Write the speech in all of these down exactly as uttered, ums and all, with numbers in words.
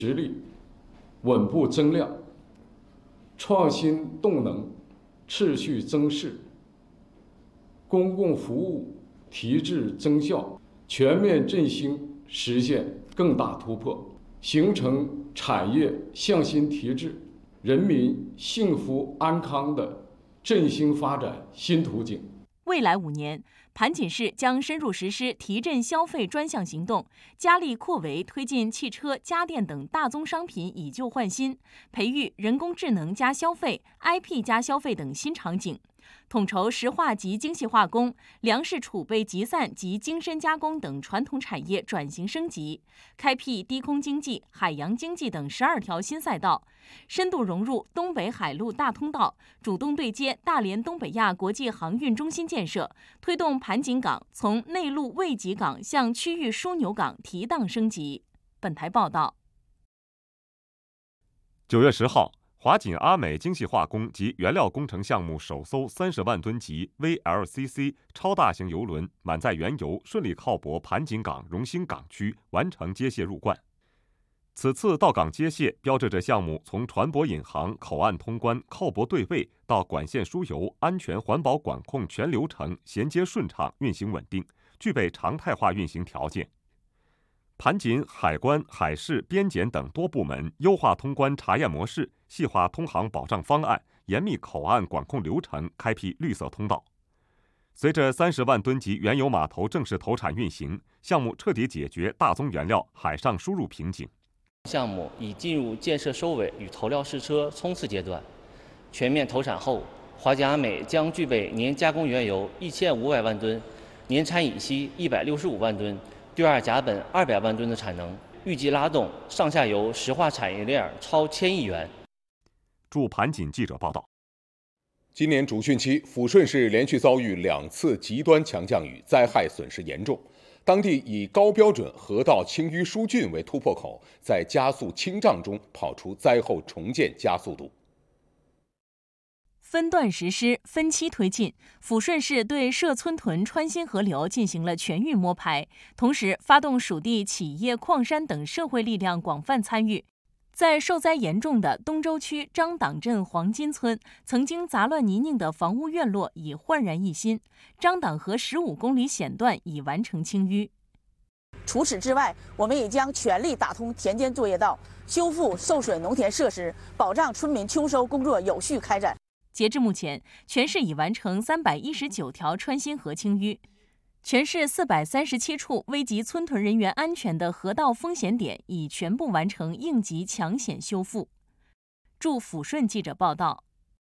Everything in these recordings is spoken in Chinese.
实力稳步增量，创新动能持续增势，公共服务提质增效，全面振兴实现更大突破，形成产业向心提质、人民幸福安康的振兴发展新途径。 未来五年，盘锦市将深入实施提振消费专项行动，加力扩围推进汽车、家电等大宗商品以旧换新，培育人工智能加消费、I P 加消费等新场景。统筹石化及精细化工、粮食储备集散及精深加工等传统产业转型升级，开辟低空经济、海洋经济等十二条新赛道，深度融入东北海陆大通道，主动对接大连东北亚国际航运中心建设，推动盘锦港从内陆卫集港向区域枢纽港提档升级。本台报道。 九月十号。华锦阿美精细化工及原料工程项目首艘三十万吨级 V L C C 超大型邮轮满载原油顺利靠泊盘锦港荣兴港区，完成接卸入罐。此次到港接卸，标志着项目从船舶引航、口岸通关、靠泊对位到管线输油、安全环保管控全流程衔接顺畅、运行稳定，具备常态化运行条件。盘锦海关、海事、边检等多部门优化通关查验模式，细化通航保障方案，严密口岸管控流程，开辟绿色通道。随着三十万吨级原油码头正式投产运行，项目彻底解决大宗原料海上输入瓶颈。 项目已进入建设收尾与投料试车冲刺阶段。全面投产后，华锦阿美将具备年加工原油一千五百万吨、年产乙烯一百六十五万吨。对二甲苯二百万吨的产能，预计拉动上下游石化产业链超千亿元。 驻盘锦记者报道。 今年主汛期，抚顺市连续遭遇两次极端强降雨，灾害损失严重。当地以高标准河道清淤疏浚为突破口，在加速清障中跑出灾后重建加速度。 分段实施、分期推进，抚顺市对涉村屯穿新河流进行了全域摸排，同时发动属地企业、矿山等社会力量广泛参与。在受灾严重的东周区张党镇黄金村，曾经杂乱泥泞的房屋院落已焕然一新，张党河十五公里险段已完成清淤。 除此之外，我们也将全力打通田间作业道，修复受损农田设施，保障村民秋收工作有序开展。 截至目前，全市已完成三百一十九条穿新河清淤，全市四百三十七处危及村屯人员安全的河道风险点已全部完成应急抢险修复。驻抚顺记者报道。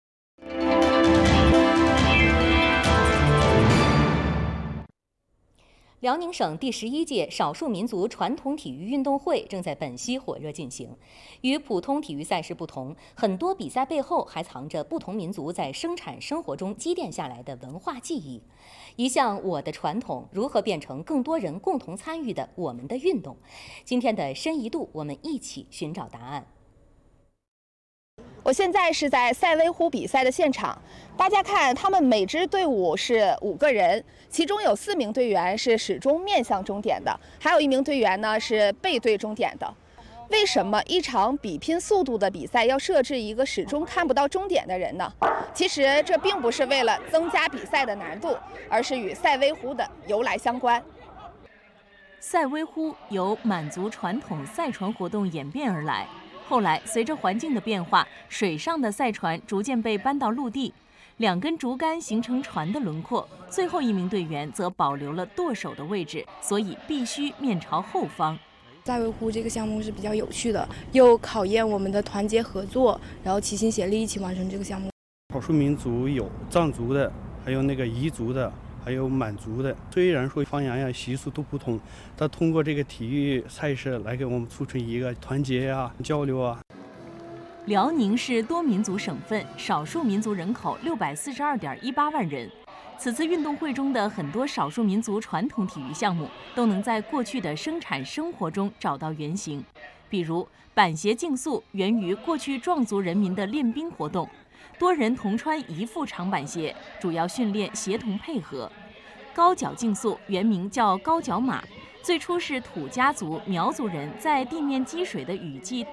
辽宁省第十一届少数民族传统体育运动会正在本溪火热进行。与普通体育赛事不同，很多比赛背后还藏着不同民族在生产生活中积淀下来的文化记忆。一项我的传统如何变成更多人共同参与的我们的运动？今天的深一度，我们一起寻找答案。 我现在是在赛威湖比赛的现场，大家看，他们每支队伍是五个人，其中有四名队员是始终面向终点的，还有一名队员呢是背对终点的。为什么一场比拼速度的比赛要设置一个始终看不到终点的人呢？其实这并不是为了增加比赛的难度，而是与赛威湖的由来相关。 赛威湖由满族传统赛船活动演变而来。后来，随着环境的变化，水上的赛船逐渐被搬到陆地，两根竹竿形成船的轮廓。最后一名队员则保留了舵手的位置，所以必须面朝后方。 赛威湖这个项目是比较有趣的，又考验我们的团结合作，然后齐心协力一起完成这个项目。 少数民族有藏族的，还有那个彝族的，还有满族的。虽然说方言呀、习俗都不同，但通过这个体育赛事来给我们促成一个团结啊、交流啊。 辽宁是多民族省份，少数民族人口六百四十二点一八万人。此次运动会中的很多少数民族传统体育项目都能在过去的生产生活中找到原型，比如板鞋竞速源于过去壮族人民的练兵活动，多人同穿一副长板鞋，主要训练协同配合。高脚竞速原名叫高脚马， 最初是土家族、苗族人在地面积水的雨季